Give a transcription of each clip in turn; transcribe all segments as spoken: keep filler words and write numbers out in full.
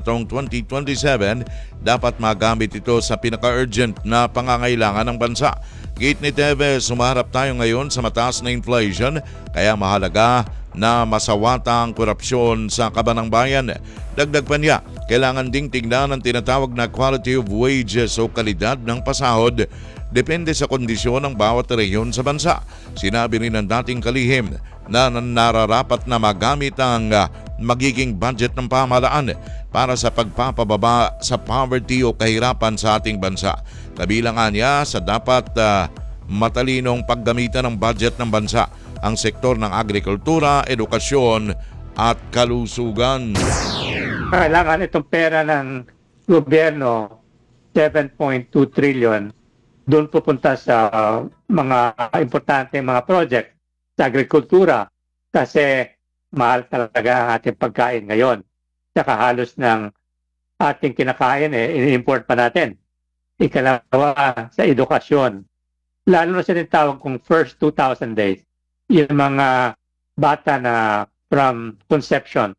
taong twenty twenty-seven, dapat magamit ito sa pinaka-urgent na pangangailangan ng bansa. Gate ni Teves, sumaharap tayo ngayon sa mataas na inflation, kaya mahalaga na masawata ang korupsyon sa kabanang bayan. Dagdag pa niya, kailangan ding tignan ang tinatawag na quality of wages o kalidad ng pasahod. Depende sa kondisyon ng bawat rehiyon sa bansa. Sinabi rin ng dating kalihim na nararapat na magamit ang uh, magiging budget ng pamahalaan para sa pagpapababa sa poverty o kahirapan sa ating bansa. Kabilangan niya sa dapat uh, matalinong paggamitan ng budget ng bansa ang sektor ng agrikultura, edukasyon at kalusugan. Kailangan itong pera ng gobyerno, seven point two trillion, doon pupunta sa uh, mga importante mga project sa agrikultura kasi mahal talaga ang ating pagkain ngayon. Saka halos ng ating kinakain eh, ini-import pa natin. Ikalawa sa edukasyon. Lalo na sa tinatawag kong first two thousand days, yung mga bata na from conception,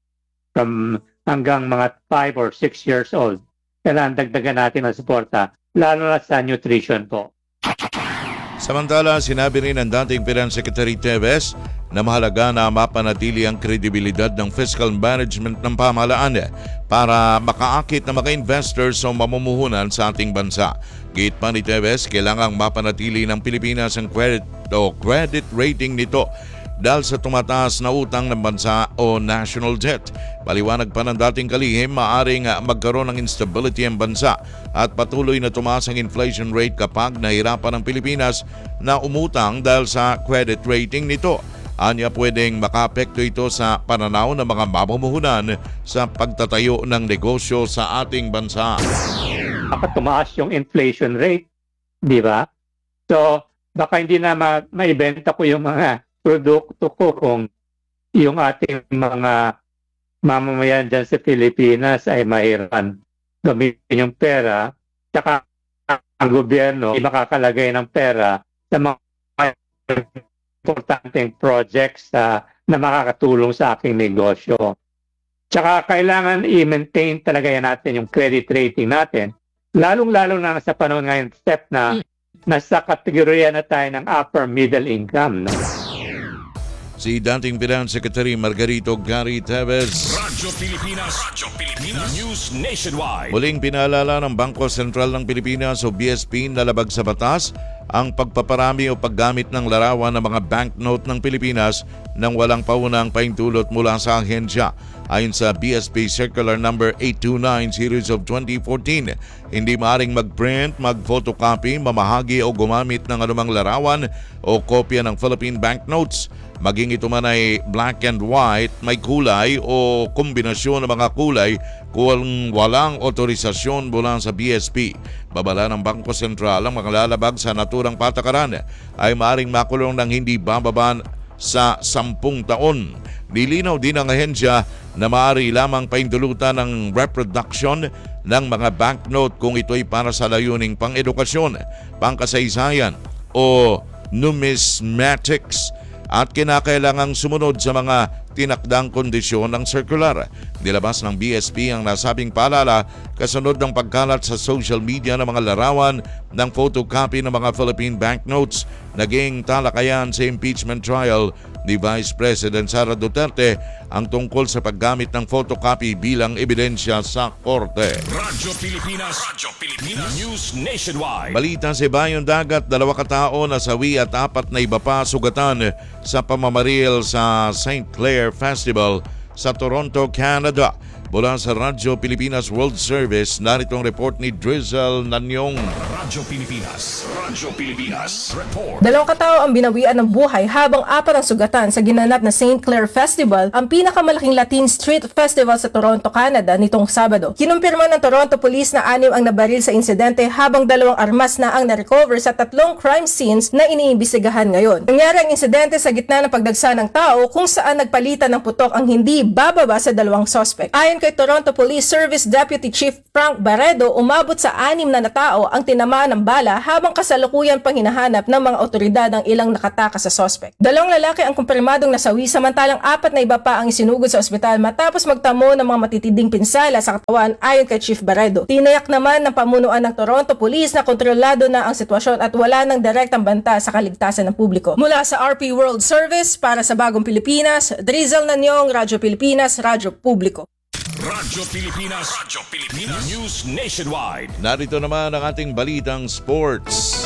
from hanggang mga five or six years old, kailangan dagdagan natin ang suporta, lalo na sa nutrition po. Samantala, sinabi rin ng dating Finance Secretary Teves na mahalaga na mapanatili ang kredibilidad ng fiscal management ng pamahalaan para makaakit na mga investors o mamumuhunan sa ating bansa. Gate pa ni Teves, kailangang mapanatili ng Pilipinas ang credit o credit rating nito dahil sa tumataas na utang ng bansa o national debt. Paliwanag pa ng dating kalihim, maaring magkaroon ng instability ang bansa at patuloy na tumaas ang inflation rate kapag nahirapan ang Pilipinas na umutang dahil sa credit rating nito. Anya pwedeng makaapekto ito sa pananaw ng mga mamumuhunan sa pagtatayo ng negosyo sa ating bansa. Baka tumaas yung inflation rate, di ba? So, baka hindi na ma- maibenta ko yung mga produkto ko kung yung ating mga mamamayan dyan sa Pilipinas ay mahirapan gamitin yung pera, tsaka ang gobyerno ay makakalagay ng pera sa mga importanteng projects uh, na makakatulong sa aking negosyo. Tsaka kailangan i-maintain talaga yan natin yung credit rating natin, lalong-lalo na sa panahon ngayon step na nasa kategorya na tayo ng upper middle income. No? Si dating Finance Secretary Margarito Gary Teves. Radyo Pilipinas, Radyo Pilipinas, News Nationwide. Muling pinaalala ng Bangko Sentral ng Pilipinas o B S P na labag sa batas ang pagpaparami o paggamit ng larawan ng mga banknote ng Pilipinas nang walang paunang pahintulot mula sa ahensya. Ayon sa B S P Circular number eight two nine series of twenty fourteen, hindi maaaring mag-print, mag-photocopy, mamahagi o gumamit ng anumang larawan o kopya ng Philippine banknotes. Maging ito man ay black and white, may kulay o kombinasyon ng mga kulay kung walang otorisasyon mula sa B S P. Babala ng Bangko Sentral, ang mga lalabag sa naturang patakaran ay maaaring makulong ng hindi bababa sa sampung taon. Nilinaw din ang ahensya na maaari lamang paintulutan ng reproduction ng mga banknote kung ito'y para sa layuning pang-edukasyon, pangkasaysayan o numismatics at kinakailangang sumunod sa mga tinakdang kondisyon ng circular. Nilabas ng B S P ang nasabing paalala kasunod ng pagkalat sa social media ng mga larawan ng photocopy ng mga Philippine banknotes. Naging talakayan sa impeachment trial ni Vice President Sara Duterte ang tungkol sa paggamit ng photocopy bilang ebidensya sa korte. Radyo Pilipinas, Radyo Pilipinas, News Nationwide. Balita sa Bayong Dagat, dalawa katao nasawi at apat na iba pa sugatan sa pamamaril sa Saint Clair Festival sa Toronto, Canada. Mula sa Radyo Pilipinas World Service, narito ang report ni Drizzle Nanyong. Radyo Pilipinas, Radyo Pilipinas, report. Dalawang katao ang binawian ng buhay habang apat ang sugatan sa ginanap na Saint Clair Festival, ang pinakamalaking Latin Street Festival sa Toronto, Canada nitong Sabado. Kinumpirma ng Toronto Police na anim ang nabaril sa insidente habang dalawang armas na ang na-recover sa tatlong crime scenes na iniimbestigahan ngayon. Nangyari ang insidente sa gitna ng pagdagsa ng tao kung saan nagpalitan ng putok ang hindi bababa sa dalawang suspect. Ayon kay Toronto Police Service Deputy Chief Frank Barredo, umabot sa anim na natao ang tinamaan ng bala habang kasalukuyan pang hinahanap ng mga otoridad ang ilang nakatakas sa suspect. Dalawang lalaki ang kumpirmadong nasawi samantalang apat na iba pa ang isinugod sa ospital matapos magtamo ng mga matitinding pinsala sa katawan ayon kay Chief Barredo. Tinayak naman ng pamunuan ng Toronto Police na kontrolado na ang sitwasyon at wala ng direktang banta sa kaligtasan ng publiko. Mula sa R P World Service para sa Bagong Pilipinas, Drizzle Nanyong, Radyo Pilipinas, Radyo Publiko. Radyo Pilipinas. Radyo Pilipinas. News Nationwide. Narito naman ang ating balitang sports.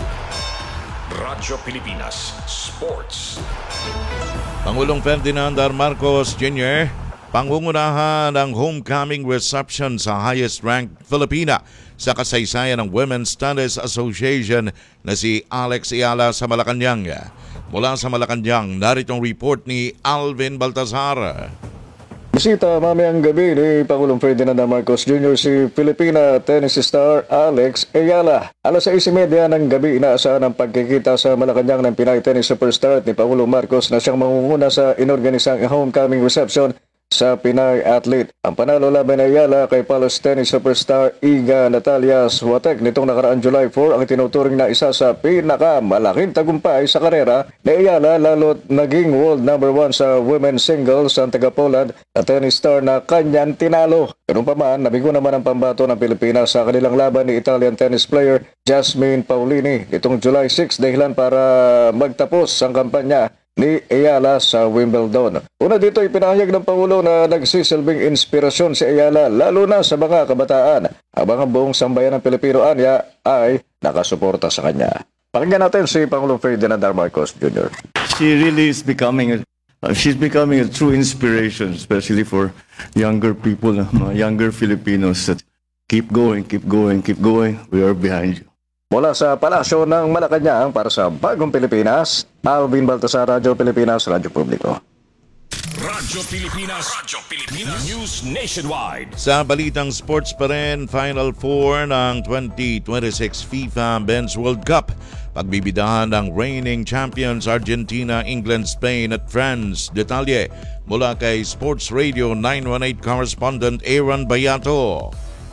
Radyo Pilipinas Sports. Pangulong Ferdinand R. Marcos Junior pangungunahan ng homecoming reception sa highest-ranked Filipina sa kasaysayan ng Women's Tennis Association na si Alex Ayala sa Malacanang. Mula sa Malacanang, naritong report ni Alvin Baltazar. Bisita mamayang gabi ni Pangulong Ferdinand R. Marcos Junior si Filipina tennis star Alex Ayala. Alas sais media ng gabi inaasahan ang pagkikita sa Malacanang ng Pinay tennis superstar ni Pangulong Marcos na siyang mangunguna sa inorganisang homecoming reception sa Pinay athlete. Ang panalo laban ni Ayala kay Palos tennis superstar Iga Natalia Swatek nitong nakaraang July four ang tinuturing na isa sa pinakamalaking tagumpay sa karera ni Ayala, lalo't naging world number one sa women's singles ang taga-Poland na tennis star na kanyang tinalo. Ganun pa man, nabigo naman ang pambato ng Pilipinas sa kanilang laban ni Italian tennis player Jasmine Paolini nitong July six dahilan para magtapos ang kampanya ni Ayala sa Wimbledon. Una dito ipinahayag ng Pangulo na nagsisilbing inspirasyon si Ayala lalo na sa mga kabataan, habang ang buong sambayan ng Pilipino anya ay nakasuporta sa kanya. Pakinggan natin si Pangulong Ferdinand R. Marcos Junior She really is becoming a, uh, she's becoming a true inspiration, especially for younger people, uh, mga younger Filipinos that keep going, keep going, keep going. We are behind you. Mula sa Palasyo ng Malacanang para sa Bagong Pilipinas, Alvin Baltasar, Radyo Pilipinas, Radyo Publiko. Radyo Pilipinas. Radyo Pilipinas. News Nationwide. Sa balitang sports pa rin, Final Four ng twenty twenty-six FIFA Men's World Cup. Pagbibidahan ng reigning champions Argentina, England, Spain at France. Detalye mula kay Sports Radio nine one eight correspondent Aaron Bayato.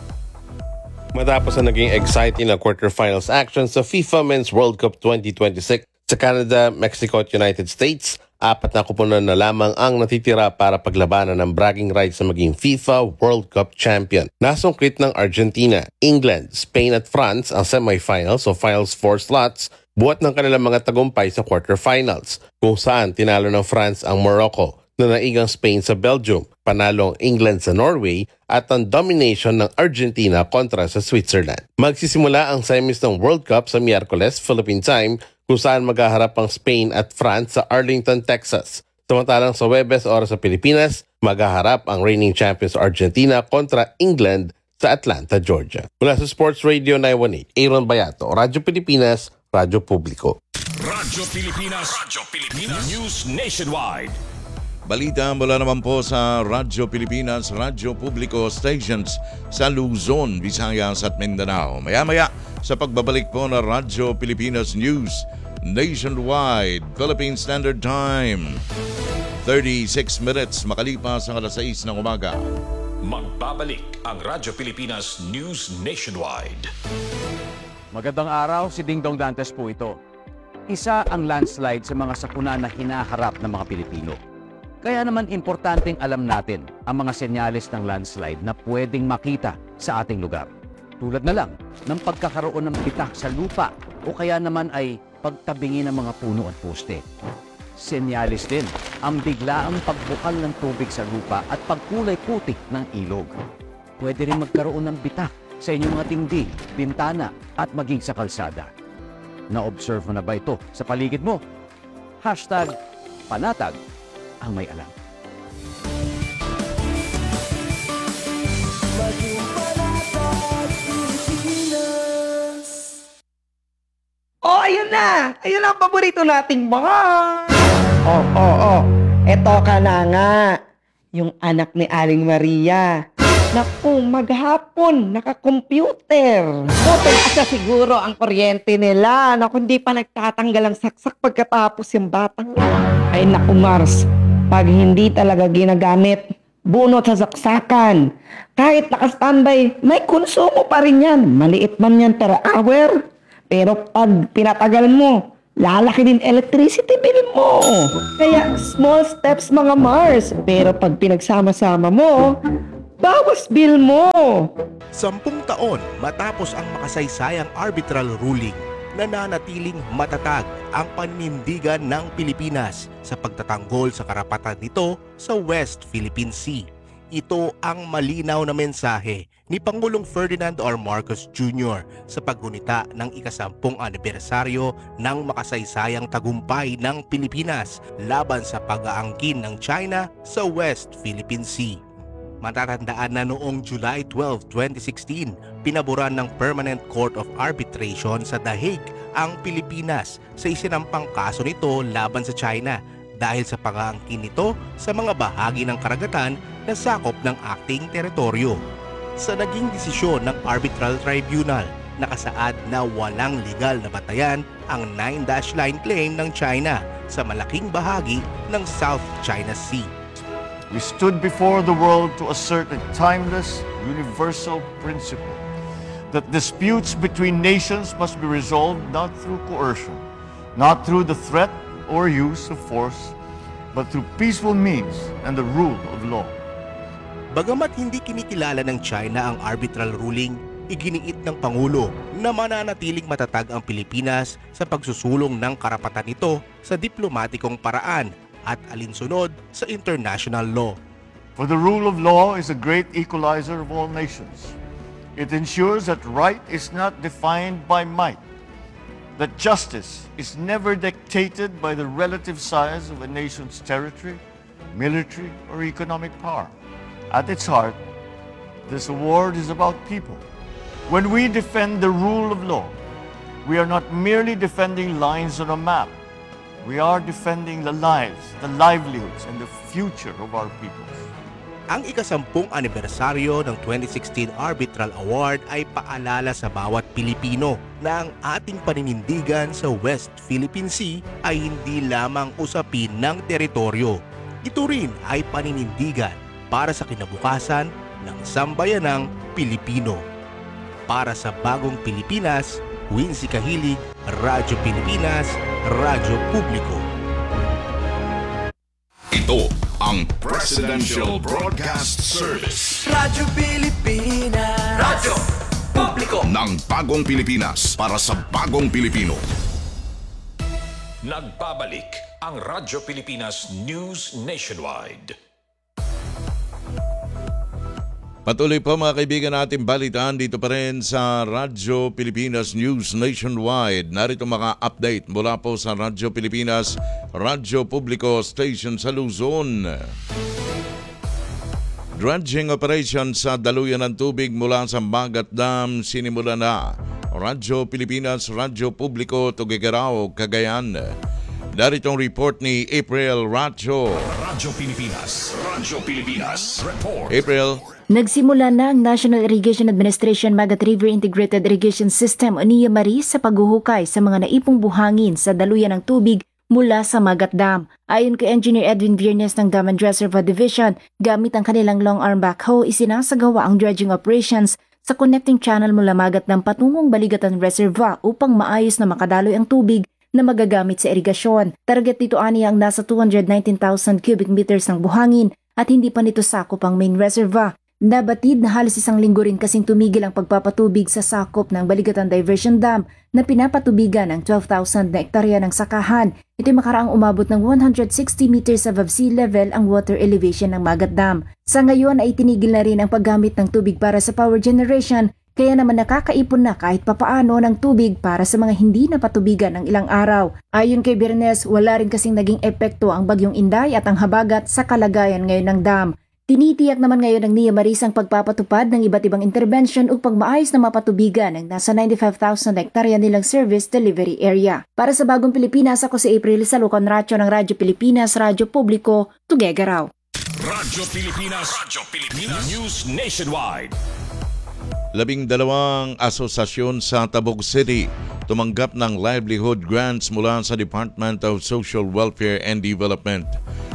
Matapos ang naging exciting na quarterfinals action sa FIFA Men's World Cup twenty twenty-six sa Canada, Mexico at United States, apat na kupunan na lamang ang natitira para paglabanan ng bragging rights sa maging FIFA World Cup champion. Nasungkit ng Argentina, England, Spain at France ang semifinals o finals four slots buhat ng kanilang mga tagumpay sa quarterfinals, kung saan tinalo ng France ang Morocco, na naigang Spain sa Belgium, panalo ang England sa Norway at ang domination ng Argentina kontra sa Switzerland. Magsisimula ang semis ng World Cup sa Miyerkules, Philippine time, kung saan maghaharap ang Spain at France sa Arlington, Texas. Samantalang sa Huwebes oras sa Pilipinas, maghaharap ang reigning champions Argentina kontra England sa Atlanta, Georgia. Mula sa Sports Radio nine one eight, Aaron Bayato, Radyo Pilipinas, Radyo Publiko. Radyo Pilipinas. Radyo Pilipinas. News Nationwide. Balita mula naman po sa Radyo Pilipinas, Radyo Publiko stations sa Luzon, Visayas at Mindanao. Maya-maya sa pagbabalik po ng Radyo Pilipinas News Nationwide, Philippine Standard Time. thirty-six minutes makalipas ang alas sais ng umaga. Magbabalik ang Radyo Pilipinas News Nationwide. Magandang araw, si Dingdong Dantes po ito. Isa ang landslide sa mga sakuna na hinaharap ng mga Pilipino. Kaya naman importanteng alam natin ang mga senyales ng landslide na pwedeng makita sa ating lugar. Tulad na lang ng pagkakaroon ng bitak sa lupa o kaya naman ay pagtabingi ng mga puno at poste. Senyales din ang biglaang pagbukal ng tubig sa lupa at pagkulay putik ng ilog. Pwede rin magkaroon ng bitak sa inyong mga dingding, bintana at maging sa kalsada. Na-observe mo na ba ito sa paligid mo? Hashtag panatag ang may alam. Oh, ayun na! Ayun ang paborito nating bar! Oh, oh, oh. Eto ka na nga. Yung anak ni Aling Maria. Naku, maghapon, naka-computer. Buti asa siguro ang kuryente nila. Naku, hindi pa nagtatanggal ang saksak pagkatapos yung batang. Ay naku, Mars. Pag hindi talaga ginagamit, bunot sa saksakan. Kahit naka-standby, may konsumo pa rin yan. Maliit man yan per hour. Pero pag pinatagal mo, lalaki din electricity bill mo. Kaya small steps mga Mars. Pero pag pinagsama-sama mo, bawas bill mo. Sampung taon matapos ang makasaysayang arbitral ruling, nananatiling matatag ang paninindigan ng Pilipinas sa pagtatanggol sa karapatan nito sa West Philippine Sea. Ito ang malinaw na mensahe ni Pangulong Ferdinand R. Marcos Junior sa paggunita ng ikasampung anibersaryo ng makasaysayang tagumpay ng Pilipinas laban sa pag-aangkin ng China sa West Philippine Sea. Matatandaan na noong July twelfth, twenty sixteen, pinaboran ng Permanent Court of Arbitration sa The Hague ang Pilipinas sa isinampang kaso nito laban sa China dahil sa pag-aangkin nito sa mga bahagi ng karagatan na sakop ng acting teritoryo. Sa naging desisyon ng Arbitral Tribunal, nakasaad na walang legal na batayan ang nine dash line claim ng China sa malaking bahagi ng South China Sea. We stood before the world to assert a timeless, universal principle that disputes between nations must be resolved not through coercion, not through the threat or use of force, but through peaceful means and the rule of law. Bagamat hindi kinikilala ng China ang arbitral ruling, iginiit ng Pangulo na mananatiling matatag ang Pilipinas sa pagsusulong ng karapatan nito sa diplomatikong paraan at alinsunod sa international law. For the rule of law is a great equalizer of all nations. It ensures that right is not defined by might, that justice is never dictated by the relative size of a nation's territory, military, or economic power. At its heart, this award is about people. When we defend the rule of law, we are not merely defending lines on a map. We are defending the lives, the livelihoods, and the future of our peoples. Ang ikasampung anibersaryo ng twenty sixteen Arbitral Award ay paalala sa bawat Pilipino na ang ating paninindigan sa West Philippine Sea ay hindi lamang usapin ng teritoryo. Ito rin ay paninindigan para sa kinabukasan ng sambayanang Pilipino. Para sa bagong Pilipinas, Wincy Kahilig, Radyo Pilipinas, Radyo Publiko. Ito ang Presidential Broadcast Service Radyo Pilipinas, Radyo Publiko ng bagong Pilipinas para sa bagong Pilipino. Nagbabalik ang Radyo Pilipinas News Nationwide. Patuloy po mga kaibigan natin balitaan dito pa rin sa Radyo Pilipinas News Nationwide. Narito mga update mula po sa Radyo Pilipinas, Radyo Publiko Station sa Luzon. Dredging operation sa daluyan ng tubig mula sa Magat Dam sinimula na. Radyo Pilipinas, Radyo Publiko, Tuguegarao, Cagayan. Daritong report ni April Racho. Radyo Pilipinas, Radyo Pilipinas, Report. April. Nagsimula na ang National Irrigation Administration Magat River Integrated Irrigation System o NIA Mari sa paghuhukay sa mga naipong buhangin sa daluyan ng tubig mula sa Magat Dam. Ayon kay Engineer Edwin Viernes ng Dam and Reservoir Division, gamit ang kanilang long arm backhoe, isinasagawa ang dredging operations sa connecting channel mula Magat Dam patungong Baligatan Reservoir upang maayos na makadaloy ang tubig na magagamit sa irigasyon. Target dito ani ang nasa two hundred nineteen thousand cubic meters ng buhangin at hindi pa nito sakop ang main reservoir. Nabatid na halos isang linggo rin kasing tumigil ang pagpapatubig sa sakop ng Baligatan Diversion Dam na pinapatubigan ng twelve thousand na ektarya ng sakahan. Ito'y makaraang umabot ng one hundred sixty meters above sea level ang water elevation ng Magat Dam. Sa ngayon ay tinigil na rin ang paggamit ng tubig para sa power generation, kaya naman nakakaipon na kahit papaano ng tubig para sa mga hindi napatubigan ng ilang araw. Ayon kay Bernes, wala rin kasing naging epekto ang Bagyong Inday at ang habagat sa kalagayan ngayon ng dam. Tinitiyak naman ngayon ng NIA Maris ang pagpapatupad ng iba't ibang intervention upang maayos na mapatubigan ang nasa ninety-five thousand hektarya nilang service delivery area. Para sa Bagong Pilipinas, ako si April Salucan Racho ng Radyo Pilipinas, Radyo Publiko, Tuguegarao. Radyo Pilipinas, Radyo Pilipinas News Nationwide. Labing dalawang asosasyon sa Tabog City tumanggap ng livelihood grants mula sa Department of Social Welfare and Development.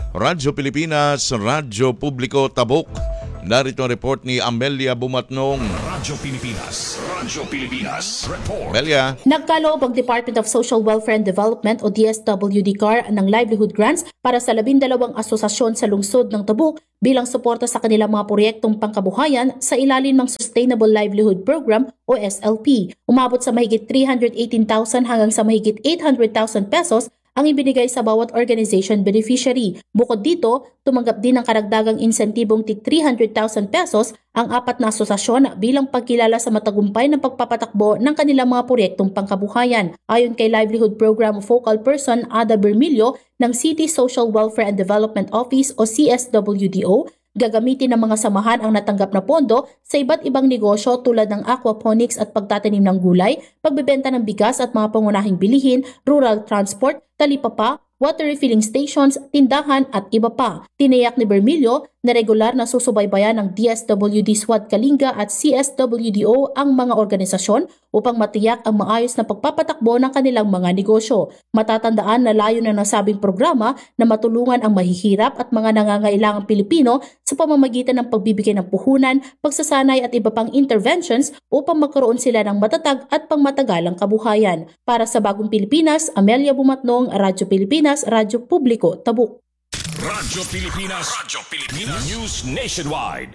Radyo Pilipinas, Radyo Publiko Tabuk. Narito ang report ni Amelia Bumatnong. Radyo Pilipinas. Radyo Pilipinas. Report. Amelia. Nagkaloob ang Department of Social Welfare and Development o D S W D C A R ng livelihood grants para sa labindalawang asosasyon sa lungsod ng Tabuk bilang suporta sa kanilang mga proyektong pangkabuhayan sa ilalim ng Sustainable Livelihood Program o S L P. Umabot sa mahigit three hundred eighteen thousand hanggang sa mahigit eight hundred thousand pesos ang ibinigay sa bawat organization beneficiary. Bukod dito, tumanggap din ng karagdagang insentibong tig three hundred thousand pesos ang apat na asosasyon bilang pagkilala sa matagumpay ng pagpapatakbo ng kanilang mga proyektong pangkabuhayan. Ayon kay Livelihood Program Focal Person Ada Bermilio ng City Social Welfare and Development Office o C S W D O, gagamitin ng mga samahan ang natanggap na pondo sa iba't ibang negosyo tulad ng aquaponics at pagtatanim ng gulay, pagbebenta ng bigas at mga pangunahing bilihin, rural transport, talipapa, water refilling stations, tindahan at iba pa. Tiniyak ni Bermilio na regular na susubaybayan ng D S W D SWAT Kalinga at C S W D O ang mga organisasyon upang matiyak ang maayos na pagpapatakbo ng kanilang mga negosyo. Matatandaan na layo ng nasabing programa na matulungan ang mahihirap at mga nangangailangang Pilipino sa pamamagitan ng pagbibigay ng puhunan, pagsasanay at iba pang interventions upang magkaroon sila ng matatag at pangmatagalang kabuhayan. Para sa Bagong Pilipinas, Amelia Bumatnong, Radyo Pilipinas, Radyo Publiko, Tabuk. Radyo Pilipinas. Radyo Pilipinas. News Nationwide.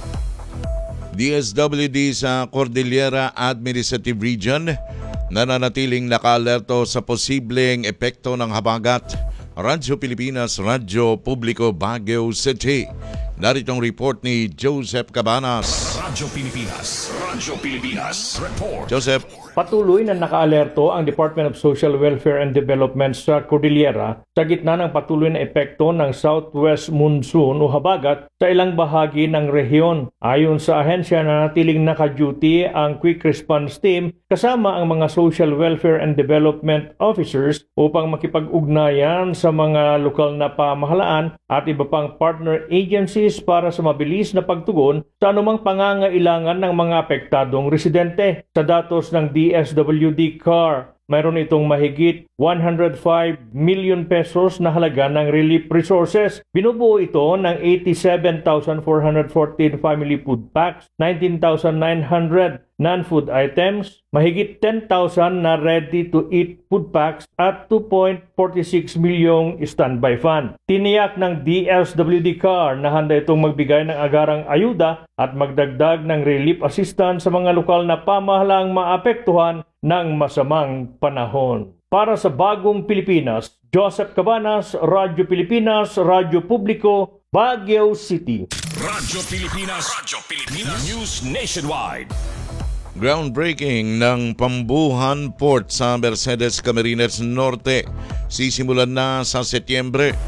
D S W D sa Cordillera Administrative Region nananatiling naka-alerto sa posibleng epekto ng habagat. Radyo Pilipinas, Radyo Publiko, Baguio City. Narito ang report ni Joseph Cabanas. Radyo Pilipinas. Radyo Pilipinas. Report. Joseph. Patuloy na naka-alerto ang Department of Social Welfare and Development sa Cordillera sa gitna ng patuloy na epekto ng southwest monsoon o habagat sa ilang bahagi ng rehiyon. Ayon sa ahensya, nanatiling naka-duty ang Quick Response Team kasama ang mga Social Welfare and Development Officers upang makipag-ugnayan sa mga lokal na pamahalaan at iba pang partner agencies para sa mabilis na pagtugon sa anumang pangangailangan ng mga apektadong residente. Sa datos ng D S W D C A R, mayroon itong mahigit one hundred five million pesos na halaga ng relief resources. Binubuo ito ng eighty-seven thousand four hundred fourteen family food packs, nineteen thousand nine hundred non-food items, mahigit ten thousand na ready-to-eat food packs at two point four six milyong standby fund. Tiniyak ng D S W D C A R na handa itong magbigay ng agarang ayuda at magdagdag ng relief assistance sa mga lokal na pamahalaang maapektuhan ng masamang panahon. Para sa Bagong Pilipinas, Joseph Cabanas, Radyo Pilipinas, Radyo Publiko, Baguio City. Radyo Pilipinas. Radyo Pilipinas. News Nationwide. Groundbreaking ng Pambuhan Port sa Mercedes Camarines Norte. Sisimulan na sa Setyembre.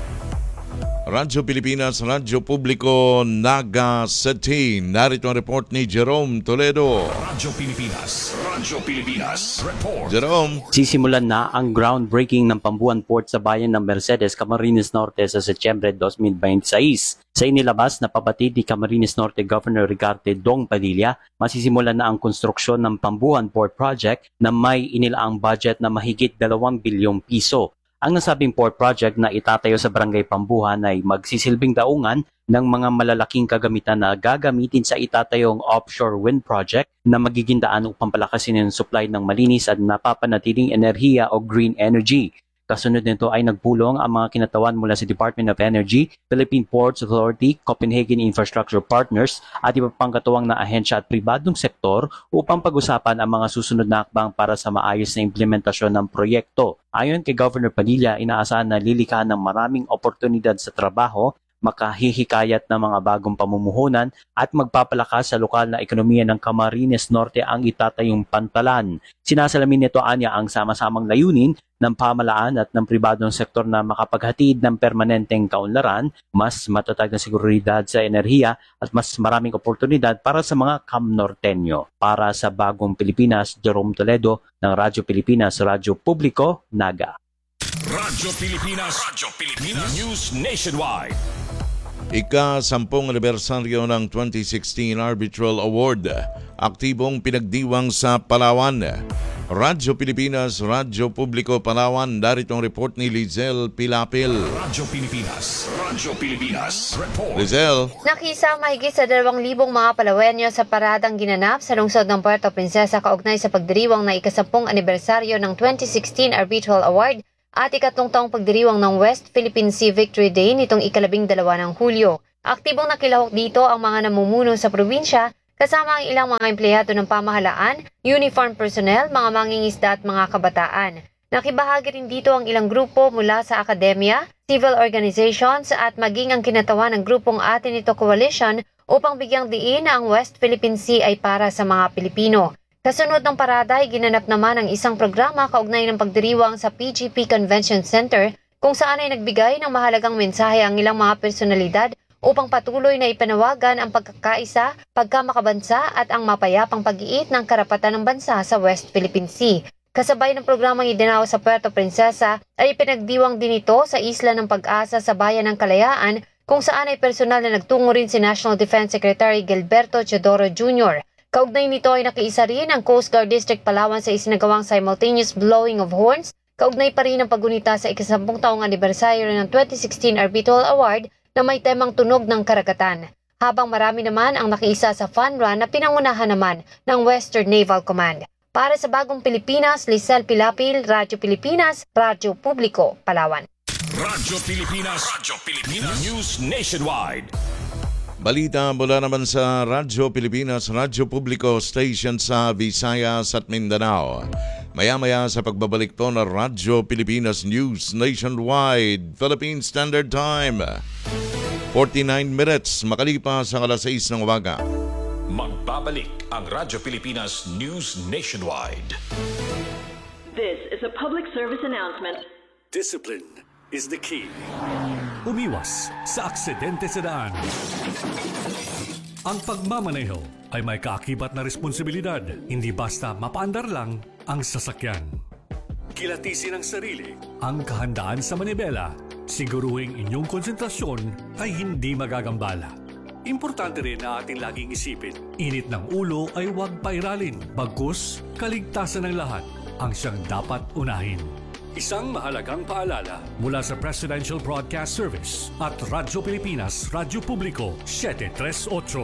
Radyo Pilipinas, Radyo Publiko, Naga City. Narito ang report ni Jerome Toledo. Radyo Pilipinas. Radyo Pilipinas. Report. Jerome. Sisimulan na ang groundbreaking ng Pambuhan Port sa bayan ng Mercedes, Camarines Norte sa Setyembre twenty twenty-six. Sa inilabas na pabatid ni Camarines Norte Governor Ricardo Dong Padilla, masisimulan na ang konstruksyon ng Pambuhan Port Project na may inilaang budget na mahigit dalawang bilyong piso. Ang nasabing port project na itatayo sa Barangay Pambuhan ay magsisilbing daungan ng mga malalaking kagamitan na gagamitin sa itatayong offshore wind project na magiging daan upang palakasin ang supply ng malinis at napapanatiling enerhiya o green energy. Kasunod nito ay nagpulong ang mga kinatawan mula sa Department of Energy, Philippine Ports Authority, Copenhagen Infrastructure Partners at iba pang katuwang na ahensya at pribadong sektor upang pag-usapan ang mga susunod na hakbang para sa maayos na implementasyon ng proyekto. Ayon kay Governor Padilla, inaasahan na lilikahan ng maraming oportunidad sa trabaho, makahihikayat ng mga bagong pamumuhunan at magpapalakas sa lokal na ekonomiya ng Camarines Norte ang itatayong pantalan. Sinasalamin nito anya ang sama-samang layunin ng pamalaan at ng pribadong sektor na makapaghatid ng permanenteng kaunlaran, mas matatag na seguridad sa enerhiya at mas maraming oportunidad para sa mga Kamnortenyo. Para sa Bagong Pilipinas, Jerome Toledo ng Radyo Pilipinas, Radyo Publiko, Naga. Radyo Pilipinas. Radyo Pilipinas. News Nationwide. Ika-sampung anibersaryo ng twenty sixteen Arbitral Award, aktibong pinagdiwang sa Palawan. Radyo Pilipinas, Radyo Publiko Palawan, darito ang report ni Lizelle Pilapil. Radyo Pilipinas, Radyo Pilipinas, report. Lizelle. Nakisa mahigit sa dalawang libong mga Palawenyo sa paradang ginanap sa lungsod ng Puerto Princesa kaugnay sa pagdiriwang na ikasampung anibersaryo ng twenty sixteen Arbitral Award at ikatlong taong pagdiriwang ng West Philippine Sea Victory Day nitong ikalabing dalawa ng Hulyo. Aktibong nakilahok dito ang mga namumuno sa probinsya kasama ang ilang mga empleyado ng pamahalaan, uniform personnel, mga mangingisda at mga kabataan. Nakibahagi rin dito ang ilang grupo mula sa akademya, civil organizations at maging ang kinatawan ng grupong Atenito Coalition upang bigyang diin na ang West Philippine Sea ay para sa mga Pilipino. Kasunod ng parada ay ginanap naman ang isang programa kaugnay ng pagdiriwang sa P G P Convention Center kung saan ay nagbigay ng mahalagang mensahe ang ilang mga personalidad upang patuloy na ipanawagan ang pagkakaisa, pagkamakabansa at ang mapayapang pag-iit ng karapatan ng bansa sa West Philippine Sea. Kasabay ng programang idinaw sa Puerto Princesa ay pinagdiwang din ito sa Isla ng Pag-asa sa Bayan ng Kalayaan kung saan ay personal na nagtungo rin si National Defense Secretary Gilberto Teodoro Junior Kaugnay nito ay nakiisa rin ang Coast Guard District Palawan sa isinagawang simultaneous blowing of horns. Kaugnay pa rin ang paggunita sa ikasampung taong anibersaryo ng twenty sixteen Arbitral Award na may temang tunog ng karagatan. Habang marami naman ang nakiisa sa fun run na pinangunahan naman ng Western Naval Command. Para sa Bagong Pilipinas, Lizelle Pilapil, Radyo Pilipinas, Radyo Publiko, Palawan. Radyo Pilipinas, Radyo Pilipinas, News Nationwide. Balita mula naman sa Radyo Pilipinas, Radyo Publiko Station sa Visayas at Mindanao. Maya-maya sa pagbabalik po ng Radyo Pilipinas News Nationwide, Philippine Standard Time. forty-nine minutes makalipas ang alas sais ng umaga. Magbabalik ang Radyo Pilipinas News Nationwide. This is a public service announcement. Discipline is the key. Umiwas sa aksidente sa daan. Ang pagmamaneho ay may kaakibat na responsibilidad. Hindi basta mapaandar lang ang sasakyan. Kilatisin ang sarili, ang kahandaan sa manibela. Siguruhing inyong konsentrasyon ay hindi magagambala. Importante rin na ating laging isipin, init ng ulo ay huwag pairalin. Bagkus, kaligtasan ng lahat ang siyang dapat unahin. Isang mahalagang paalala mula sa Presidential Broadcast Service at Radyo Pilipinas, Radyo Publiko, seven thirty-eight.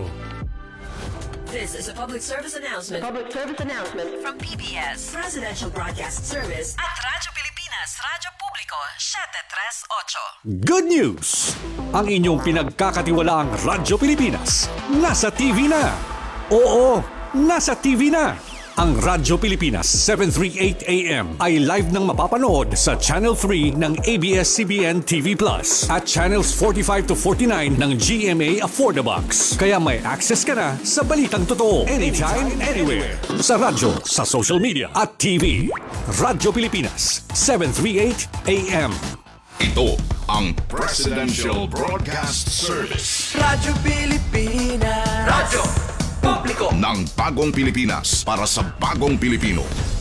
This is a public service announcement. Public service announcement From P B S, Presidential Broadcast Service at Radyo Pilipinas, Radyo Publiko, seven thirty-eight. Good news! Ang inyong pinagkakatiwalaang Radyo Pilipinas nasa T V na. Oo, nasa T V na. Ang Radyo Pilipinas seven thirty-eight A M ay live nang mapapanood sa Channel three ng A B S C B N T V Plus at Channels forty-five to forty-nine ng G M A Affordabox. Kaya may access ka na sa balitang totoo anytime, anywhere. Sa radyo, sa social media at T V. Radyo Pilipinas seven thirty-eight A M. Ito ang Presidential Broadcast Service. Radyo Pilipinas. Radyo Publiko ng Bagong Pilipinas para sa Bagong Pilipino.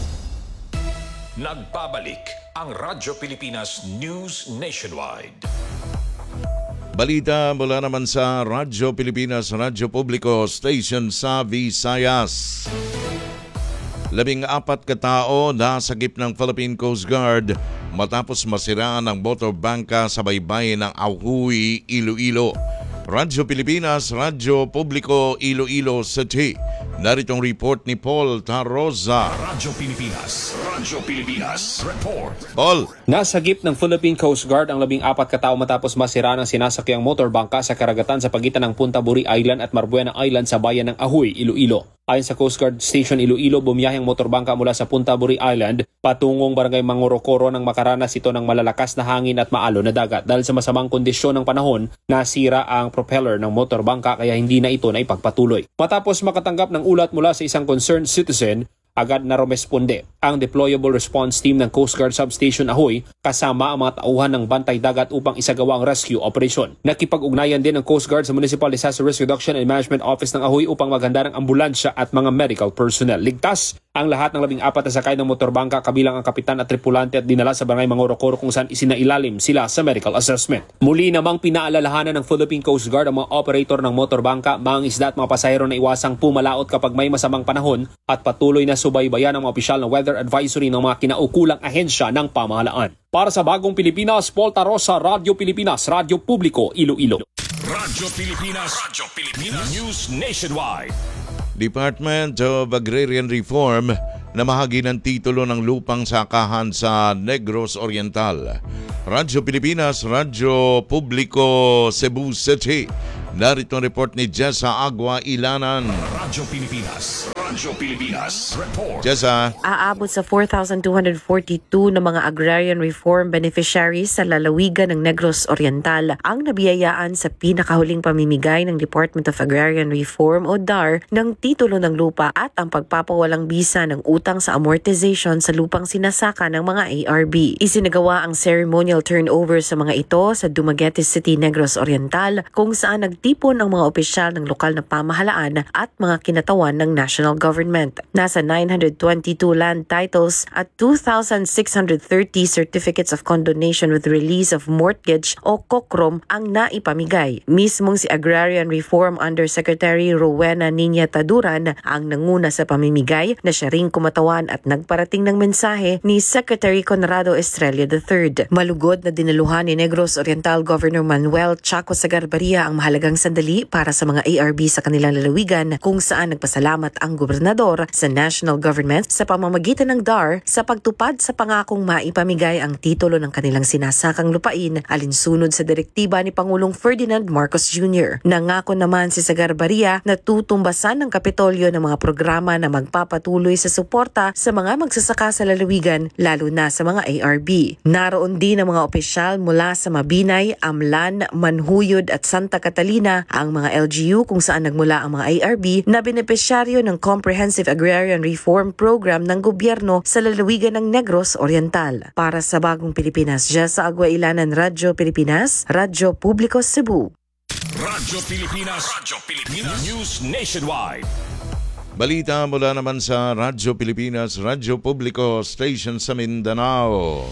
Nagbabalik ang Radyo Pilipinas News Nationwide. Balita mula naman sa Radyo Pilipinas, Radyo Publiko Station sa Visayas. Labing apat katao nasagip ng Philippine Coast Guard matapos masiraan ang motor bangka sa baybayin ng Ahuy, Iloilo. Radyo Pilipinas, Radyo Publiko, Iloilo City. Narito ang report ni Paul Taroza. Radyo Pilipinas, Radyo Pilipinas, report. Paul. Nasagip ng Philippine Coast Guard ang labing apat katao matapos masira ng sinasakyang motorbangka sa karagatan sa pagitan ng Punta Buri Island at Marbuena Island sa bayan ng Ahuy, Iloilo. Ayon sa Coast Guard Station Iloilo, bumiyaheng motorbangka mula sa Punta Buri Island patungong barangay Mangorokoro nang makaranas ito ng malalakas na hangin at maalon na dagat. Dahil sa masamang kondisyon ng panahon, nasira ang propeller ng motorbangka kaya hindi na ito na ipagpatuloy. Matapos makatanggap ng ulat mula sa isang concerned citizen, agad na rumesponde ang Deployable Response Team ng Coast Guard Substation Ahoy kasama ang mga tauhan ng bantay dagat upang isagawa ang rescue operation. Nakipag-ugnayan din ng Coast Guard sa Municipal Disaster Risk Reduction and Management Office ng Ahoy upang maghanda ng ambulansya at mga medical personnel. Ligtas ang lahat ng labing apat na sakay ng motorbangka kabilang ang kapitan at tripulante at dinala sa barangay Mangorokoro kung saan isinailalim sila sa medical assessment. Muli namang pinaalalahanan ng Philippine Coast Guard ang mga operator ng motorbangka, mga isda at mga pasahero na iwasang pumalaot kapag may masamang panahon at patuloy na subaybayan ng mga opisyal ng weather Disaster Advisory ng mga kinaukulang ahensya ng pamahalaan. Para sa Bagong Pilipinas, Paul Tarosa, Radyo Pilipinas, Radyo Publiko, Iloilo. Radyo Pilipinas, Radyo Pilipinas, News Nationwide. Department of Agrarian Reform namahagi ng titulo ng lupang sakahan sa Negros Oriental. Radyo Pilipinas, Radyo Publiko, Cebu City. Narito ang report ni Jessa Agua Ilanan. Radyo Pilipinas, Radyo Pilipinas, report. Jessa. Aabot sa four thousand two hundred forty-two na mga agrarian reform beneficiaries sa lalawigan ng Negros Oriental ang nabiyayaan sa pinakahuling pamimigay ng Department of Agrarian Reform o D A R ng titulo ng lupa at ang pagpapawalang bisa ng utang sa amortization sa lupang sinasaka ng mga A R B. Isinagawa ang ceremonial turnover sa mga ito sa Dumaguete City, Negros Oriental kung saan nagtipon ang mga opisyal ng lokal na pamahalaan at mga kinatawan ng national government. Nasa nine hundred twenty-two land titles at two thousand six hundred thirty certificates of condonation with release of mortgage o kokrom ang naipamigay. Mismong si Agrarian Reform Undersecretary Rowena Niña Taduran ang nanguna sa pamimigay na siya ring kumatawan at nagparating ng mensahe ni Secretary Conrado Estrella the third. Malugod na dinaluhan ni Negros Oriental Governor Manuel Chaco Sagarbaria ang mahalagang sandali para sa mga A R B sa kanilang lalawigan kung saan nagpasalamat ang gobernador sa national government sa pamamagitan ng D A R sa pagtupad sa pangakong maipamigay ang titulo ng kanilang sinasakang lupain alinsunod sa direktiba ni Pangulong Ferdinand Marcos Junior Nangako naman si Sagarbaria na tutumbasan ng Kapitolyo ng mga programa na magpapatuloy sa suporta sa mga magsasaka sa lalawigan lalo na sa mga A R B. Naroon din ang mga opisyal mula sa Mabinay, Amlan, Manhuyod at Santa Catalina ang mga L G U kung saan nagmula ang mga A R B na benepisyaryo ng Comprehensive Agrarian Reform Program ng gobyerno sa lalawigan ng Negros Oriental. Para sa Bagong Pilipinas, Jessa Agua Ilanan, Radyo Pilipinas, Radyo Publiko, Cebu. Radyo Pilipinas, Radyo Pilipinas, News Nationwide. Balita mula naman sa Radyo Pilipinas, Radyo Publiko, Station sa Mindanao.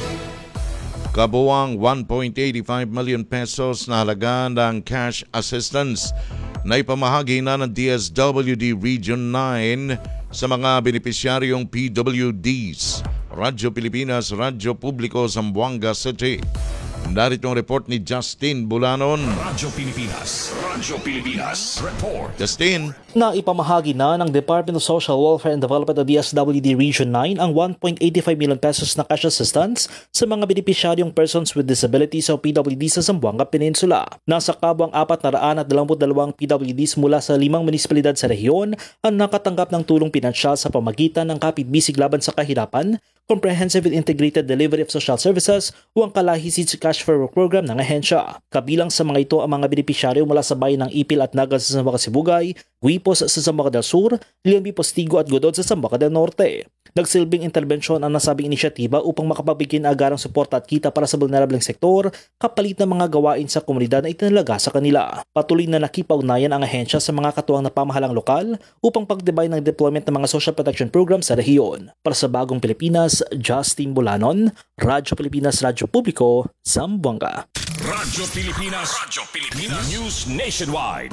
Kabuwang one point eight five million pesos na halaga ng cash assistance na ipamahagi na ng D S W D Region nine sa mga benepisyaryong P W Ds. Radyo Pilipinas, Radyo Publiko, Zamboanga City. Narito ang report ni Justin Bulanon. Radyo Pilipinas, Radyo Pilipinas, report. Justin. Na ipamahagi na ng Department of Social Welfare and Development o D S W D Region nine ang one point eight five million pesos na cash assistance sa mga benepisyaryong persons with disabilities o P W D sa Zamboanga Peninsula. Nasa kabang apat na raan at dalawampu't dalawang P W Ds mula sa limang munisipalidad sa rehiyon ang nakatanggap ng tulong pinansyal sa pamagitan ng Kapit-Bisig Laban sa Kahirapan, Comprehensive and Integrated Delivery of Social Services o ang Kalahisid Cash for Work Program ng ahensya. Kabilang sa mga ito ang mga benepisyaryo mula sa bayan ng Ipil at Naga sa Zamboanga Sibugay, Huipos sa Zamboanga del Sur, Leon B. Postigo at Godod sa Zamboanga del Norte. Nagsilbing interbensyon ang nasabing inisyatiba upang makapabigyan agarang suporta at kita para sa vulnerable sektor kapalit ng mga gawain sa komunidad na itinalaga sa kanila. Patuloy na nakipag-ugnayan ang ahensya sa mga katuwang na pamahalang lokal upang pagdebay ng deployment ng mga social protection program sa rehiyon. Para sa Bagong Pilipinas, Justin Bulanon, Radyo Pilipinas, Radyo Publiko, Zamboanga. Radyo Pilipinas, Radyo Pilipinas, News Nationwide.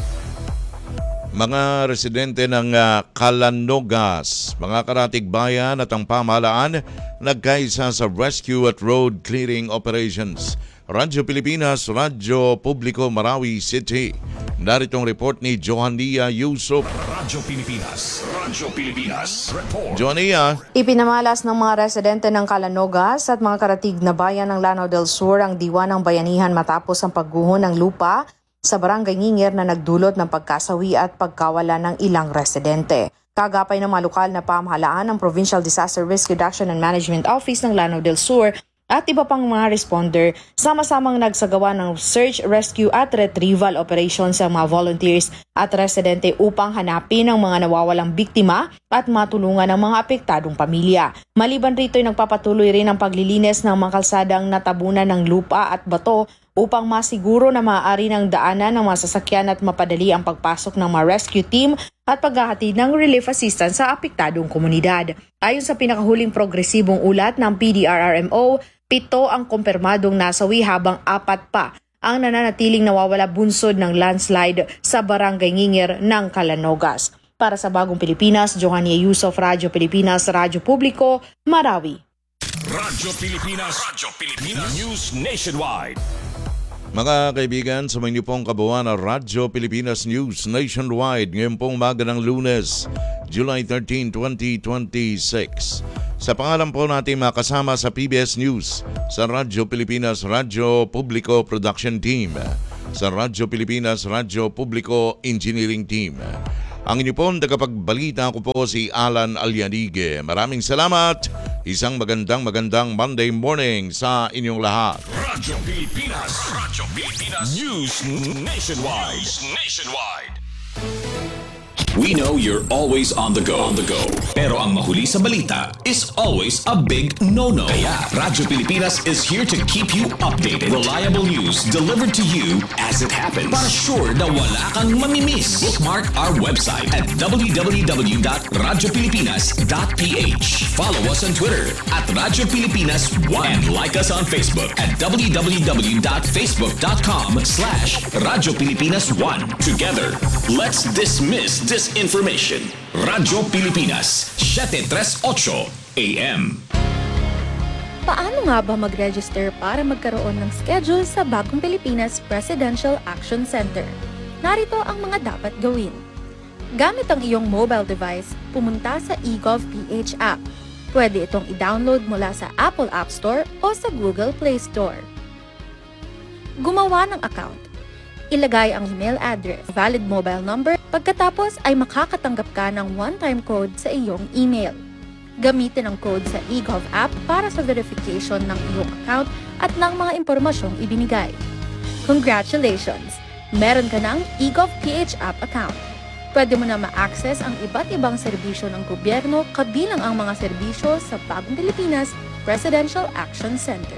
Mga residente ng uh, Calanogas, mga karatig bayan at ang pamahalaan nagkaisa sa rescue at road clearing operations. Radyo Pilipinas, Radyo Publiko, Marawi City. Narito ang report ni Johannia Yusuf. Radyo Pilipinas, Radyo Pilipinas, report. Johannia. Ipinamalas ng mga residente ng Calanogas at mga karatig na bayan ng Lanao del Sur ang diwa ng bayanihan matapos ang pagguho ng lupa sa Barangay Nginger na nagdulot ng pagkasawi at pagkawala ng ilang residente. Kagapay ng mga lokal na pamahalaan ng Provincial Disaster Risk Reduction and Management Office ng Lanao del Sur at iba pang mga responder, sama-samang nagsagawa ng search, rescue at retrieval operations sa mga volunteers at residente upang hanapin ang mga nawawalang biktima at matulungan ang mga apektadong pamilya. Maliban rito ay nagpapatuloy rin ang paglilinis ng mga kalsadang natabunan ng lupa at bato upang masiguro na maaari ng daanan ng mga sasakyan at mapadali ang pagpasok ng mga rescue team at paghahatid ng relief assistance sa apektadong komunidad. Ayon sa pinakahuling progresibong ulat ng P D R R M O, pito ang kumpirmadong nasawi habang apat pa ang nananatiling nawawala bunsod ng landslide sa Barangay Nginger ng Calanogas. Para sa Bagong Pilipinas, Johanny Yusuf, Radyo Pilipinas, Radyo Publiko, Marawi. Radyo Pilipinas, Radyo Pilipinas News Nationwide. Mga kaibigan, sa mga pong kabuuan ng Radyo Pilipinas News Nationwide ngayon pong umaga ng Lunes, July thirteenth, twenty twenty-six. Sa pangalan po natin makasama sa P B S News, sa Radyo Pilipinas Radyo Publiko Production Team, sa Radyo Pilipinas Radyo Publiko Engineering Team. Ang inyo pong tagapagbalita ko po si Alan Alianigue. Maraming salamat. Isang magandang magandang Monday morning sa inyong lahat. Radyo Pilipinas, Radyo Pilipinas News Nationwide. Nationwide. We know you're always on the go. On the go. Pero ang mahuli sa balita is always a big no-no. Kaya Radyo Pilipinas is here to keep you updated. Reliable news delivered to you as it happens. Para sure na wala kang mamimiss. Bookmark our website at w w w dot radyo pilipinas dot p h. Follow us on Twitter at Radyo Pilipinas one. And like us on Facebook at w w w dot facebook dot com slash Radyo Pilipinas one. Together, let's dismiss this information. Radyo Pilipinas, seven thirty-eight A M. Paano nga ba mag-register para magkaroon ng schedule sa Bagong Pilipinas Presidential Action Center? Narito ang mga dapat gawin. Gamit ang iyong mobile device, pumunta sa eGovPH app. Pwede itong i-download mula sa Apple App Store o sa Google Play Store. Gumawa ng account. Ilagay ang email address, valid mobile number, pagkatapos ay makakatanggap ka ng one-time code sa iyong email. Gamitin ang code sa eGov app para sa verification ng iyong account at ng mga impormasyong ibinigay. Congratulations! Meron ka ng eGovPH app account. Pwede mo na ma-access ang iba't ibang serbisyo ng gobyerno kabilang ang mga serbisyo sa Bagong Pilipinas Presidential Action Center.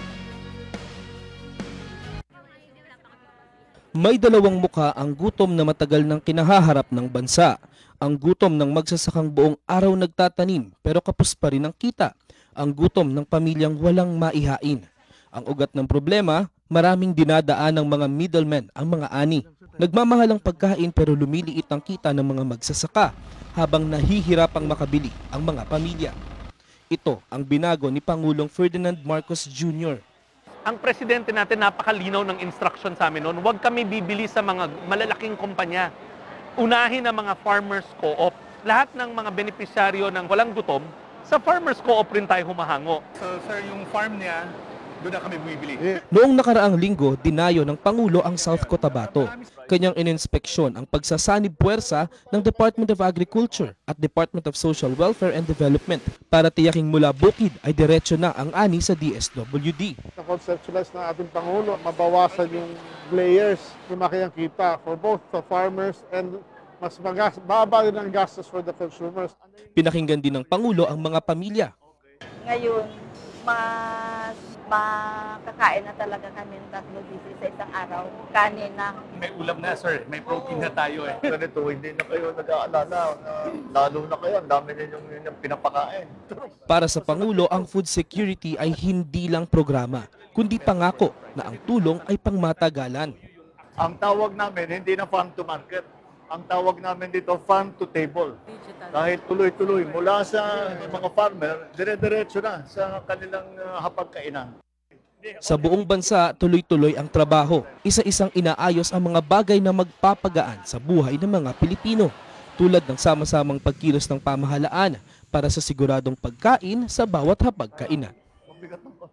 May dalawang muka ang gutom na matagal nang kinahaharap ng bansa. Ang gutom ng magsasakang buong araw nagtatanim pero kapos pa rin ang kita. Ang gutom ng pamilyang walang maihain. Ang ugat ng problema, maraming dinadaan ng mga middlemen ang mga ani. Nagmamahal ang pagkain pero lumiliit ang kita ng mga magsasaka habang nahihirapang makabili ang mga pamilya. Ito ang binago ni Pangulong Ferdinand Marcos Junior Ang presidente natin napakalinaw ng instruction sa amin noon, huwag kami bibili sa mga malalaking kumpanya. Unahin ang mga farmers co-op. Lahat ng mga benepisyaryo ng walang gutom, sa farmers co-op rin tayo humahango. So sir, yung farm niya, doon na kami bumibili. Noong nakaraang linggo, dinayo ng Pangulo ang South Cotabato. Kanyang ininspeksyon ang pagsasanib puwersa ng Department of Agriculture at Department of Social Welfare and Development para tiyaking mula bukid ay diretso na ang ani sa D S W D. Na-conceptualize ng ating Pangulo, mabawasan yung layers, lumaki ang kita for both the farmers and mas magas, baba din ang gastos for the consumers. Pinakinggan din ng Pangulo ang mga pamilya. Ngayon, mas makakain na talaga kami ng tatlo beses sa isang araw. Kanin na. May ulam na sir, may protein na tayo eh. Ganito, hindi na kayo nag-aalala. Lalo na kayo, ang dami ninyong yung pinapakain. Para sa Pangulo, ang food security ay hindi lang programa, kundi pangako na ang tulong ay pangmatagalan. Ang tawag namin, hindi na farm to market. Ang tawag namin dito, farm to table. Dahil tuloy-tuloy, mula sa mga farmer, dire-diretso na sa kanilang uh, hapagkainan. Sa buong bansa, tuloy-tuloy ang trabaho. Isa-isang inaayos ang mga bagay na magpapagaan sa buhay ng mga Pilipino, tulad ng sama-samang pagkilos ng pamahalaan para sa siguradong pagkain sa bawat hapagkainan. Mabigat ng